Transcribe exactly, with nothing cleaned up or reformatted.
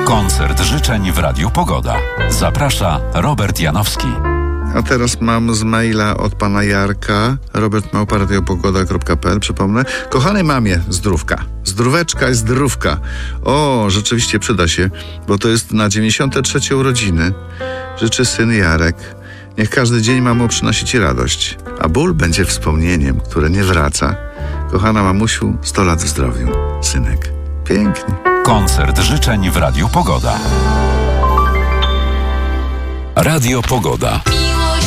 Koncert życzeń w Radiu Pogoda. Zaprasza Robert Janowski. A teraz mam z maila od pana Jarka, robert małpa radiopogoda kropka p l, przypomnę. Kochanej mamie, zdrówka. Zdróweczka i zdrówka. O, rzeczywiście przyda się, bo to jest na dziewięćdziesiąte trzecie urodziny. Życzy syn Jarek. Niech każdy dzień, mamo, przynosi ci radość, a ból będzie wspomnieniem, które nie wraca. Kochana mamusiu, sto lat w zdrowiu. Synek. Pięknie. Koncert życzeń w Radiu Pogoda. Radio Pogoda.